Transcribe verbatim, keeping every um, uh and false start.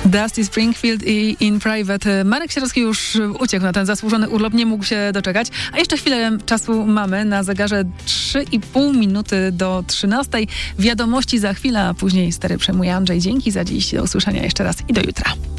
Dusty Springfield i In Private. Marek Sierocki już uciekł na ten zasłużony urlop, nie mógł się doczekać. A jeszcze chwilę czasu mamy na zegarze trzy i pół minuty do trzynastej. Wiadomości za chwilę, a później stery przejmuje Andrzej. Dzięki za dziś. Do usłyszenia jeszcze raz i do jutra.